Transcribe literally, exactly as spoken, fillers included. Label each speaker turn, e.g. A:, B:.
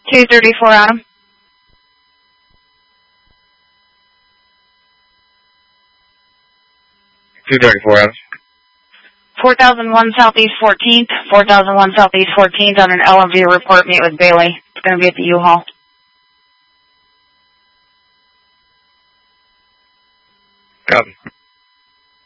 A: two thirty-four Adam.
B: two thirty-four Adam.
A: four thousand one Southeast fourteenth, four thousand one Southeast fourteenth on an L M V report, meet with Bailey. It's going to be at the U-Haul.
B: Copy.